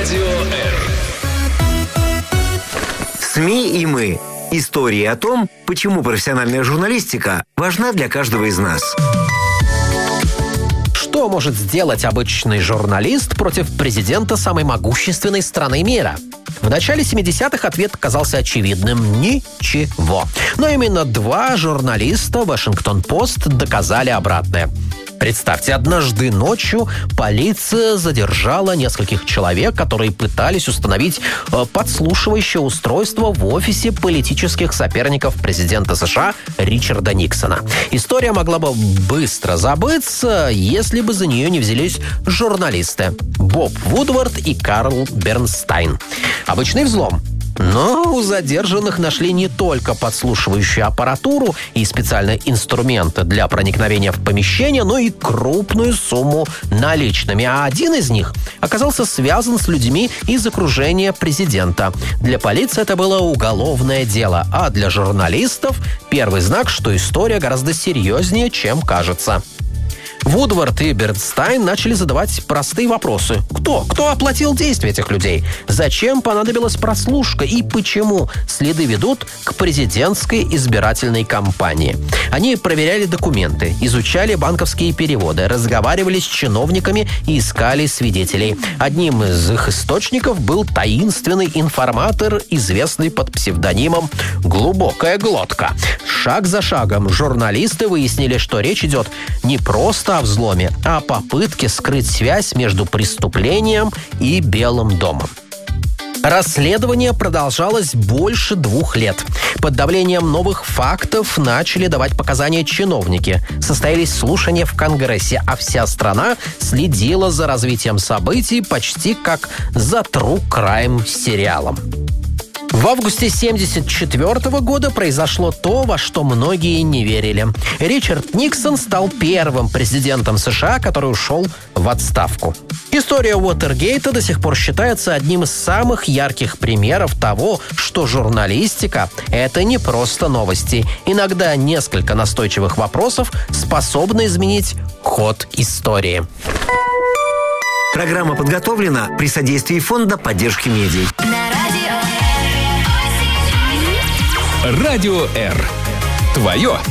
Радио Р. СМИ и мы. Истории о том, почему профессиональная журналистика важна для каждого из нас. Что может сделать обычный журналист против президента самой могущественной страны мира? В начале 70-х ответ казался очевидным – ничего. Но именно два журналиста «Вашингтон-Пост» доказали обратное. Представьте, однажды ночью полиция задержала нескольких человек, которые пытались установить подслушивающее устройство в офисе политических соперников президента США Ричарда Никсона. История могла бы быстро забыться, если бы за нее не взялись журналисты Боб Вудвард и Карл Бернстайн. Обычный взлом. Но у задержанных нашли не только подслушивающую аппаратуру и специальные инструменты для проникновения в помещение, но и крупную сумму наличными. А один из них оказался связан с людьми из окружения президента. Для полиции это было уголовное дело, а для журналистов первый знак, что история гораздо серьезнее, чем кажется. Вудвард и Бернстайн начали задавать простые вопросы. Кто оплатил действия этих людей? Зачем понадобилась прослушка? И почему следы ведут к президентской избирательной кампании? Они проверяли документы, изучали банковские переводы, разговаривали с чиновниками и искали свидетелей. Одним из их источников был таинственный информатор, известный под псевдонимом «Глубокая глотка». Шаг за шагом журналисты выяснили, что речь идет не просто о взломе, а о попытке скрыть связь между преступлением и Белым домом. Расследование продолжалось больше 2 лет. Под давлением новых фактов начали давать показания чиновники. Состоялись слушания в Конгрессе, а вся страна следила за развитием событий почти как за True Crime сериалом. В августе 1974 года произошло то, во что многие не верили. Ричард Никсон стал первым президентом США, который ушел в отставку. История Уотергейта до сих пор считается одним из самых ярких примеров того, что журналистика – это не просто новости. Иногда несколько настойчивых вопросов способны изменить ход истории. Программа подготовлена при содействии Фонда поддержки медиа. Радио Р. Твое